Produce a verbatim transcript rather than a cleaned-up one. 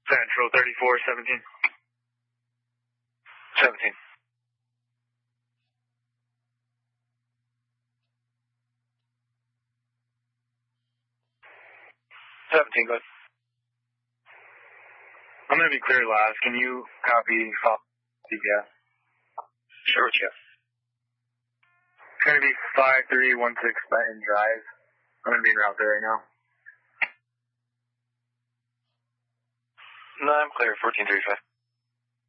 Central thirty-four seventeen. seventeen. seventeen, good. I'm going to be clear last. Can you copy C P S? Sure, Jeff. It's going to be five three one six Benton Drive. I'm going to be en route there right now. No, I'm clear, fourteen thirty-five.